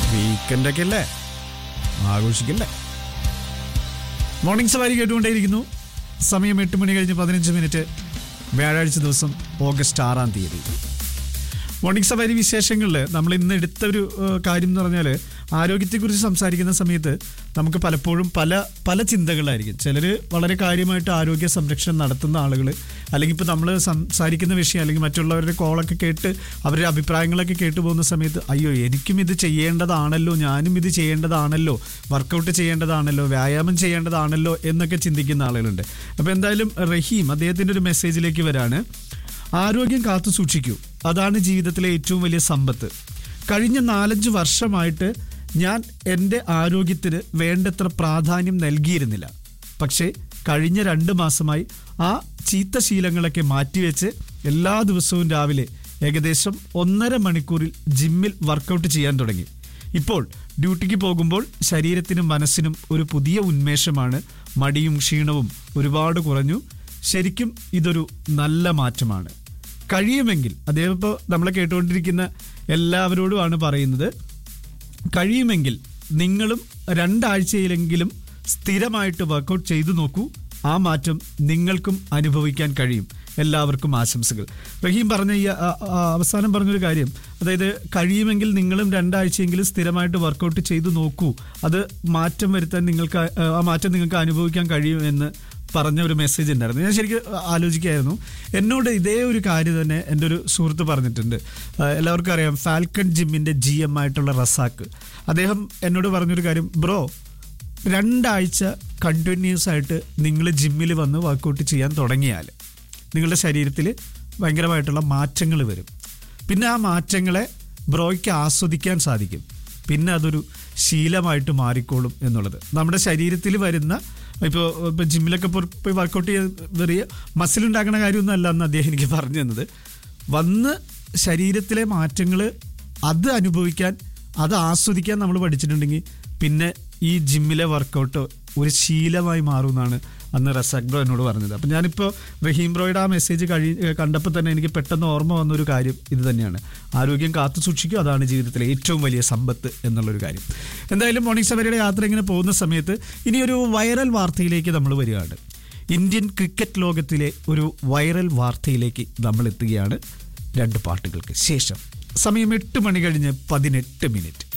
വീക്കെൻഡൊക്കെ അല്ലേ, ആഘോഷിക്കല്ലേ. മോർണിംഗ് സവാരി കേട്ടുകൊണ്ടേയിരിക്കുന്നു. സമയം 8 മണി കഴിഞ്ഞ് 15 മിനിറ്റ്. വ്യാഴാഴ്ച ദിവസം ഓഗസ്റ്റ് 6-ാം തീയതി. മോർണിംഗ് സവാരി വിശേഷങ്ങളിൽ നമ്മൾ ഇന്ന് എടുത്തൊരു കാര്യം എന്ന് പറഞ്ഞാൽ, ആരോഗ്യത്തെക്കുറിച്ച് സംസാരിക്കുന്ന സമയത്ത് നമുക്ക് പലപ്പോഴും പല ചിന്തകളായിരിക്കും. ചിലർ വളരെ കാര്യമായിട്ട് ആരോഗ്യ സംരക്ഷണം നടത്തുന്ന ആളുകൾ, അല്ലെങ്കിൽ ഇപ്പോൾ നമ്മൾ സംസാരിക്കുന്ന വിഷയം അല്ലെങ്കിൽ മറ്റുള്ളവരുടെ കോളൊക്കെ കേട്ട് അവരുടെ അഭിപ്രായങ്ങളൊക്കെ കേട്ടു പോകുന്ന സമയത്ത്, അയ്യോ എനിക്കും ഇത് ചെയ്യേണ്ടതാണല്ലോ, ഞാനും ഇത് ചെയ്യേണ്ടതാണല്ലോ, വർക്കൗട്ട് ചെയ്യേണ്ടതാണല്ലോ, വ്യായാമം ചെയ്യേണ്ടതാണല്ലോ എന്നൊക്കെ ചിന്തിക്കുന്ന ആളുകളുണ്ട്. അപ്പോൾ എന്തായാലും റഹീം അദ്ദേഹത്തിൻ്റെ ഒരു മെസ്സേജിലേക്ക് വരാണ്. ആരോഗ്യം കാത്തു സൂക്ഷിക്കൂ, അതാണ് ജീവിതത്തിലെ ഏറ്റവും വലിയ സമ്പത്ത്. കഴിഞ്ഞ 4-5 വർഷമായിട്ട് ഞാൻ എൻ്റെ ആരോഗ്യത്തിന് വേണ്ടത്ര പ്രാധാന്യം നൽകിയിരുന്നില്ല. പക്ഷേ കഴിഞ്ഞ 2 മാസമായി ആ ചീത്ത ശീലങ്ങളൊക്കെ മാറ്റിവെച്ച് എല്ലാ ദിവസവും രാവിലെ ഏകദേശം 1.5 മണിക്കൂറിൽ ജിമ്മിൽ വർക്കൗട്ട് ചെയ്യാൻ തുടങ്ങി. ഇപ്പോൾ ഡ്യൂട്ടിക്ക് പോകുമ്പോൾ ശരീരത്തിനും മനസ്സിനും ഒരു പുതിയ ഉന്മേഷമാണ്. മടിയും ക്ഷീണവും ഒരുപാട് കുറഞ്ഞു. ശരിക്കും ഇതൊരു നല്ല മാറ്റമാണ്. കഴിയുമെങ്കിൽ, അദ്ദേഹം ഇപ്പോൾ നമ്മളെ കേട്ടുകൊണ്ടിരിക്കുന്ന എല്ലാവരോടുമാണ് പറയുന്നത്, കഴിയുമെങ്കിൽ നിങ്ങളും 2 ആഴ്ചയിലെങ്കിലും സ്ഥിരമായിട്ട് വർക്കൗട്ട് ചെയ്തു നോക്കൂ. ആ മാറ്റം നിങ്ങൾക്കും അനുഭവിക്കാൻ കഴിയും. എല്ലാവർക്കും ആശംസകൾ. റഹീം പറഞ്ഞ ഈ അവസാനം പറഞ്ഞൊരു കാര്യം, അതായത് കഴിയുമെങ്കിൽ നിങ്ങളും 2 ആഴ്ചയെങ്കിലും സ്ഥിരമായിട്ട് വർക്കൗട്ട് ചെയ്തു നോക്കൂ, അത് മാറ്റം വരുത്താൻ നിങ്ങൾക്ക്, ആ മാറ്റം നിങ്ങൾക്ക് അനുഭവിക്കാൻ കഴിയും എന്ന് പറഞ്ഞ ഒരു മെസ്സേജ് ഉണ്ടായിരുന്നു. ഞാൻ ശരിക്കും ആലോചിക്കുകയായിരുന്നു. എന്നോട് ഇതേ ഒരു കാര്യം തന്നെ എൻ്റെ ഒരു സുഹൃത്ത് പറഞ്ഞിട്ടുണ്ട്. എല്ലാവർക്കും അറിയാം, ഫാൽക്കൺ ജിമ്മിൻ്റെ GM ആയിട്ടുള്ള റസാക്ക്. അദ്ദേഹം എന്നോട് പറഞ്ഞൊരു കാര്യം, ബ്രോ 2 ആഴ്ച കണ്ടിന്യൂസ് ആയിട്ട് നിങ്ങൾ ജിമ്മിൽ വന്ന് വർക്കൗട്ട് ചെയ്യാൻ തുടങ്ങിയാൽ നിങ്ങളുടെ ശരീരത്തിൽ ഭയങ്കരമായിട്ടുള്ള മാറ്റങ്ങൾ വരും. പിന്നെ ആ മാറ്റങ്ങളെ ബ്രോയ്ക്ക് ആസ്വദിക്കാൻ സാധിക്കും. പിന്നെ അതൊരു ശീലമായിട്ട് മാറിക്കോളും എന്നുള്ളത്. നമ്മുടെ ശരീരത്തിൽ വരുന്ന, ഇപ്പോൾ ജിമ്മിലൊക്കെ പോയി വർക്കൗട്ട് ചെയ്ത് വെറിയ മസിൽ ഉണ്ടാക്കുന്ന കാര്യമൊന്നും അല്ല എന്ന് അദ്ദേഹം എനിക്ക് പറഞ്ഞു തന്നത്. വന്ന് ശരീരത്തിലെ മാറ്റങ്ങൾ അത് അനുഭവിക്കാൻ, അത് ആസ്വദിക്കാൻ നമ്മൾ പഠിച്ചിട്ടുണ്ടെങ്കിൽ പിന്നെ ഈ ജിമ്മിലെ വർക്കൗട്ട് ഒരു ശീലമായി മാറുമെന്നാണ് അന്ന് റസാഖ് ബ്രോ എന്നോട് പറഞ്ഞത്. അപ്പം ഞാനിപ്പോൾ റഹീം ബ്രോയുടെ ആ മെസ്സേജ് കണ്ടപ്പോൾ തന്നെ എനിക്ക് പെട്ടെന്ന് ഓർമ്മ വന്നൊരു കാര്യം ഇത് തന്നെയാണ്. ആരോഗ്യം കാത്തു സൂക്ഷിക്കുക, അതാണ് ജീവിതത്തിലെ ഏറ്റവും വലിയ സമ്പത്ത് എന്നുള്ളൊരു കാര്യം. എന്തായാലും മോർണിംഗ് സവാരിയുടെ യാത്ര ഇങ്ങനെ പോകുന്ന സമയത്ത് ഇനിയൊരു വൈറൽ വാർത്തയിലേക്ക് നമ്മൾ വരികയാണ്. ഇന്ത്യൻ ക്രിക്കറ്റ് ലോകത്തിലെ ഒരു വൈറൽ വാർത്തയിലേക്ക് നമ്മൾ എത്തുകയാണ് 2 പാട്ടുകൾക്ക് ശേഷം. സമയം 8 മണി കഴിഞ്ഞ് 18 മിനിറ്റ്.